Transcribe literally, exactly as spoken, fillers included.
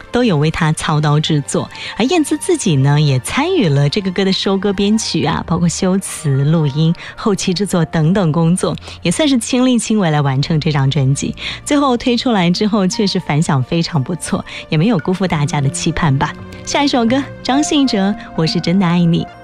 都有为他操刀制作，而燕姿自己呢也参与了这个歌的收歌编曲啊，包括修词、录音、后期制作等等工作，也算是亲力亲为来完成这张专辑。最后推出来之后确实反响非常不错，也没有辜负大家的期盼吧。下一首歌，张信哲，我是真的爱你。